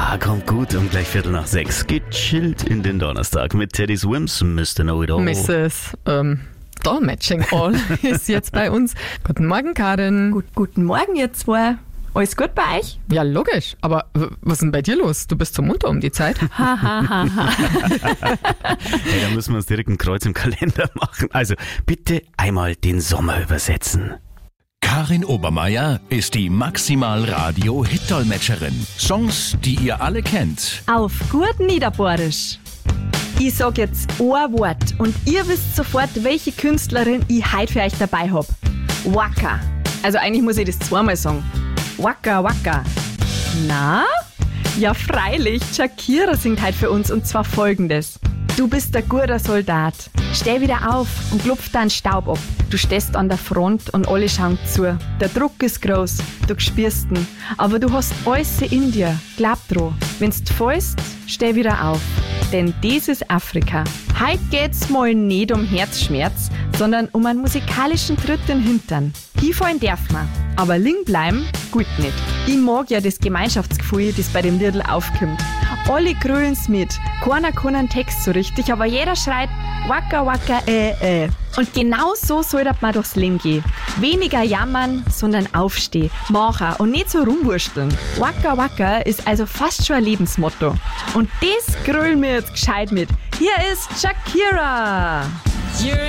kommt gut um gleich 5:45. Gechillt in den Donnerstag mit Teddy Swims, Mr. Know It All. Mrs. Dolmetsching All ist jetzt bei uns. Guten Morgen, Karin. Guten Morgen, ihr zwei. Alles gut bei euch? Ja, logisch. Aber was ist denn bei dir los? Du bist so munter um die Zeit. Ha, ha, ha, ha. Hey, da müssen wir uns direkt ein Kreuz im Kalender machen. Also bitte einmal den Sommer übersetzen. Karin Obermeier ist die Maximal-Radio-Hit-Dolmetscherin. Songs, die ihr alle kennt. Auf gut Niederbohrisch. Ich sag jetzt ein Wort und ihr wisst sofort, welche Künstlerin ich heute für euch dabei hab. Waka. Also eigentlich muss ich das zweimal sagen. Waka, waka. Na? Ja, freilich. Shakira singt heute für uns und zwar folgendes. Du bist ein guter Soldat. Steh wieder auf und klopf deinen Staub ab. Du stehst an der Front und alle schauen zu. Der Druck ist groß, du spürst ihn. Aber du hast alles in dir. Glaub dran. Wenn's du fällst, steh wieder auf. Denn das ist Afrika. Heute geht's mal nicht um Herzschmerz, sondern um einen musikalischen Tritt in den Hintern. Hinfallen darf man, aber liegen bleiben, gut nicht. Ich mag ja das Gemeinschaftsgefühl, das bei dem Liedl aufkommt. Alle grölen's mit, keiner kann einen Text so richtig, aber jeder schreit Waka Waka Und genau so sollte man durchs Leben gehen. Weniger jammern, sondern aufstehen, machen und nicht so rumwursteln. Waka Waka ist also fast schon ein Lebensmotto. Und das grölen wir jetzt gescheit mit. Hier ist Shakira.